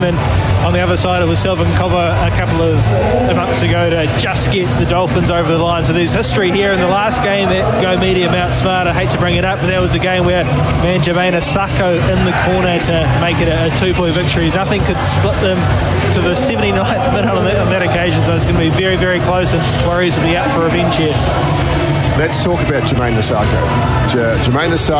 And on the other side, it was Selvin Cover a couple of months ago to just get the Dolphins over the line. So there's history here in the last game at Go Media Mount Smart. I hate to bring it up, but that was a game where Jermaine Asako in the corner to make it a 2-point victory. Nothing could split them to the 79th minute on that occasion, so it's going to be very, very close, and Warriors will be out for revenge here. Let's talk about Jermaine Asako. Jermaine Asako